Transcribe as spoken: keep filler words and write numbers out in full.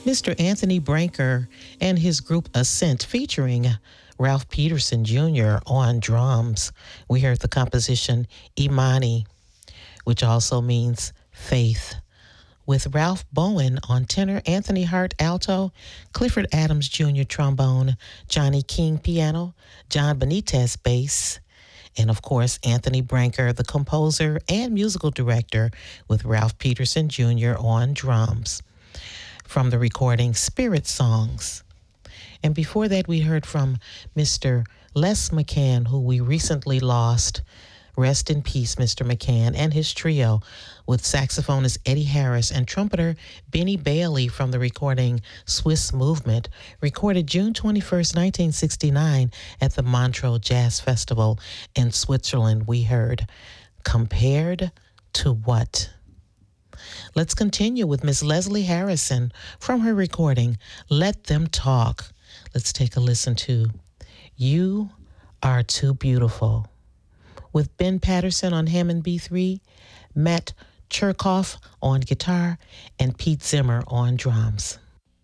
Mister Anthony Branker and his group Ascent featuring Ralph Peterson Junior on drums. We heard the composition Imani, which also means faith, with Ralph Bowen on tenor, Anthony Hart alto, Clifford Adams Junior trombone, Johnny King piano, John Benitez bass, and of course, Anthony Branker, the composer and musical director, with Ralph Peterson Junior on drums, from the recording Spirit Songs. And before that, we heard from Mister Les McCann, who we recently lost. Rest in peace, Mister McCann, and his trio, with saxophonist Eddie Harris and trumpeter Benny Bailey, from the recording Swiss Movement, recorded June twenty-first, nineteen sixty-nine at the Montreux Jazz Festival in Switzerland. We heard Compared to What? Let's continue with Miss Leslie Harrison from her recording Let Them Talk. Let's take a listen to You Are Too Beautiful, with Ben Patterson on Hammond B three, Matt Cherkoff on guitar, and Pete Zimmer on drums.